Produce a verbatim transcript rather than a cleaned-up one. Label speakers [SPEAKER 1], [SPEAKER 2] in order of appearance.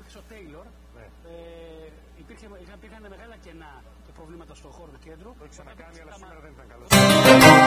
[SPEAKER 1] βοήθησε ο Τέιλορ. Ναι. Ε, υπήρχε, υπήρχαν μεγάλα κενά και προβλήματα στον χώρο του κέντρου.
[SPEAKER 2] Το έχει ξανακάνει, αλλά σήμερα δεν ήταν καλό.